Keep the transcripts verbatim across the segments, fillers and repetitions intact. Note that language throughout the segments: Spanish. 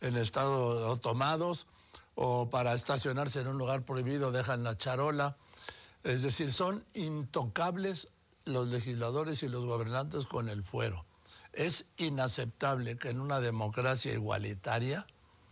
en estado tomados, o para estacionarse en un lugar prohibido dejan la charola. Es decir, son intocables los legisladores y los gobernantes con el fuero. Es inaceptable que en una democracia igualitaria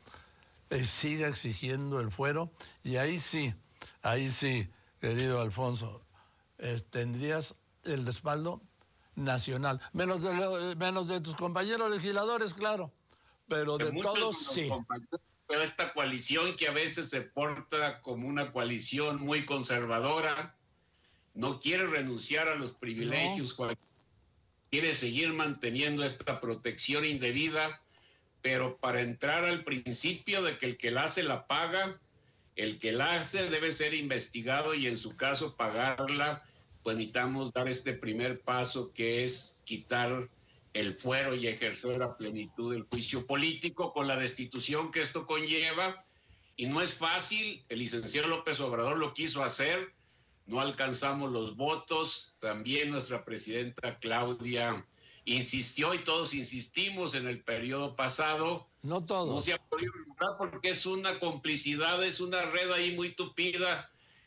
eh, siga exigiendo el fuero, y ahí sí, ahí sí, querido Alfonso, eh, tendrías el respaldo nacional, menos de, menos de tus compañeros legisladores, claro, pero de, de todos sí. Pero esta coalición, que a veces se porta como una coalición muy conservadora, no quiere renunciar a los privilegios, no. Quiere seguir manteniendo esta protección indebida, pero para entrar al principio de que el que la hace la paga, el que la hace debe ser investigado y en su caso pagarla, pues necesitamos dar este primer paso, que es quitar el fuero y ejercer a plenitud el juicio político con la destitución que esto conlleva. Y no es fácil, el licenciado López Obrador lo quiso hacer, no alcanzamos los votos, también nuestra presidenta Claudia insistió y todos insistimos en el periodo pasado. No todos. No se ha podido lograr porque es una complicidad, es una red ahí muy tupida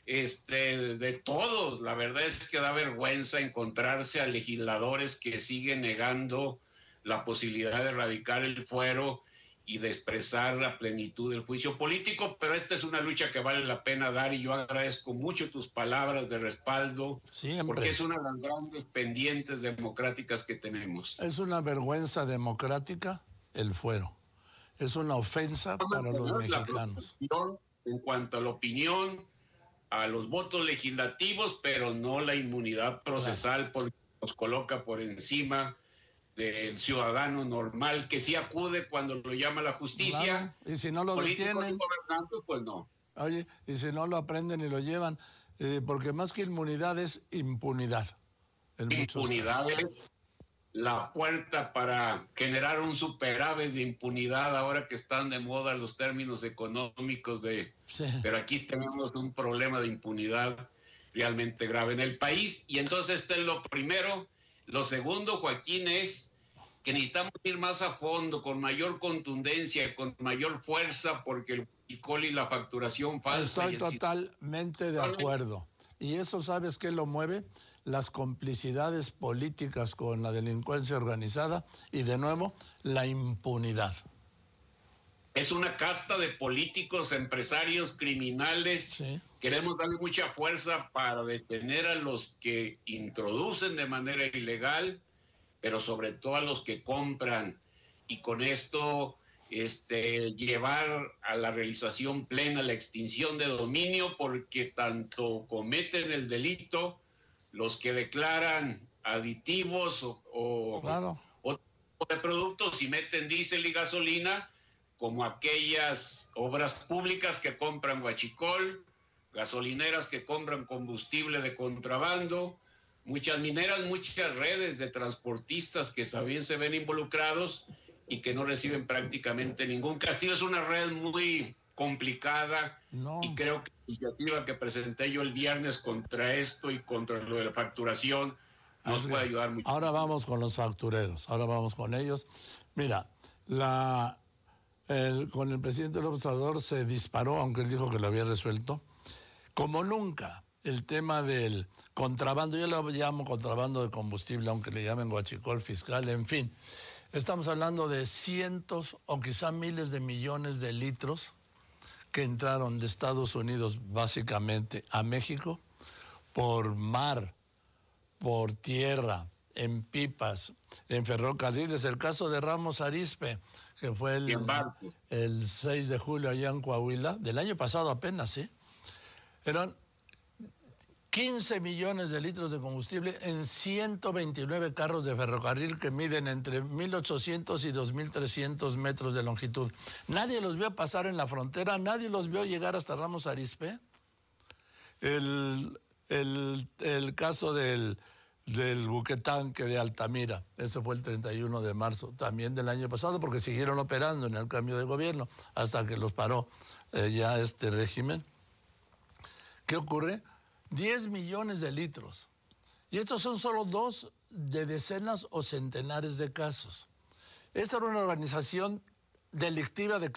este, de todos. La verdad es que da vergüenza encontrarse a legisladores que siguen negando la posibilidad de erradicar el fuero y de expresar la plenitud del juicio político, pero esta es una lucha que vale la pena dar, y yo agradezco mucho tus palabras de respaldo. Siempre. Porque es una de las grandes pendientes democráticas que tenemos. Es una vergüenza democrática el fuero, es una ofensa para los mexicanos. En cuanto a la opinión, a los votos legislativos, pero no la inmunidad procesal, claro, porque nos coloca por encima del ciudadano normal que sí acude cuando lo llama la justicia. Claro. Y si no lo detienen, pues no. Oye, y si no lo aprenden y lo llevan, eh, porque más que inmunidad es impunidad. En impunidad es la puerta para generar un superávit de impunidad, ahora que están de moda los términos económicos de... Sí. Pero aquí tenemos un problema de impunidad realmente grave en el país, y entonces este es lo primero. Lo segundo, Joaquín, es que necesitamos ir más a fondo, con mayor contundencia, con mayor fuerza, porque el huachicol y la facturación falsa... Estoy totalmente de acuerdo. Y eso, ¿sabes qué lo mueve? Las complicidades políticas con la delincuencia organizada y, de nuevo, la impunidad. Es una casta de políticos, empresarios, criminales. Sí. Queremos darle mucha fuerza para detener a los que introducen de manera ilegal, pero sobre todo a los que compran, y con esto este, llevar a la realización plena la extinción de dominio, porque tanto cometen el delito los que declaran aditivos o, o, claro. o, o de productos y meten diésel y gasolina, como aquellas obras públicas que compran huachicol, gasolineras que compran combustible de contrabando, muchas mineras, muchas redes de transportistas que también se ven involucrados y que no reciben prácticamente ningún castigo. Es una red muy complicada, no. Y creo que la iniciativa que presenté yo el viernes contra esto y contra lo de la facturación nos Así puede ayudar mucho. Ahora vamos con los factureros, ahora vamos con ellos. Mira, la... El, con el presidente López Obrador se disparó, aunque él dijo que lo había resuelto, como nunca, el tema del contrabando. Yo lo llamo contrabando de combustible, aunque le llamen huachicol fiscal, en fin. Estamos hablando de cientos o quizá miles de millones de litros que entraron de Estados Unidos básicamente a México por mar, por tierra, en pipas, en ferrocarriles. El caso de Ramos Arizpe, que fue el, el seis de julio allá en Coahuila, del año pasado apenas, ¿sí? Eran quince millones de litros de combustible en ciento veintinueve carros de ferrocarril que miden entre mil ochocientos y dos mil trescientos metros de longitud. Nadie los vio pasar en la frontera, nadie los vio llegar hasta Ramos Arizpe. El, el, el caso del... del buquetanque de Altamira, ese fue el treinta y uno de marzo también del año pasado, porque siguieron operando en el cambio de gobierno hasta que los paró eh, ya este régimen. ¿Qué ocurre? diez millones de litros. Y estos son solo dos de decenas o centenares de casos. Esta era una organización delictiva de